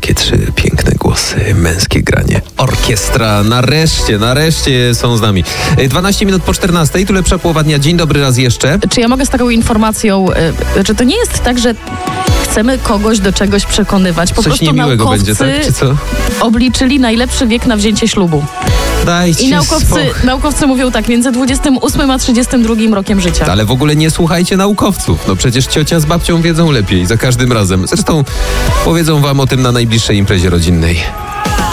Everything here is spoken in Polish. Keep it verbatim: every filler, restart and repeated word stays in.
takie trzy piękne głosy, męskie granie. Orkiestra, nareszcie, nareszcie są z nami. dwanaście minut po czternastej, tu lepsza połowa dnia. Dzień dobry raz jeszcze. Czy ja mogę z taką informacją, y, że to nie jest tak, że chcemy kogoś do czegoś przekonywać. Po Coś prostu niemiłego naukowcy będzie, tak? Czy co? obliczyli najlepszy wiek na wzięcie ślubu. Dajcie I naukowcy, spokój. naukowcy mówią tak, między dwudziestym ósmym a trzydziestym drugim rokiem życia. Ale w ogóle nie słuchajcie naukowców. No przecież ciocia z babcią wiedzą lepiej za każdym razem. Zresztą powiedzą wam o tym na najbliższej imprezie rodzinnej.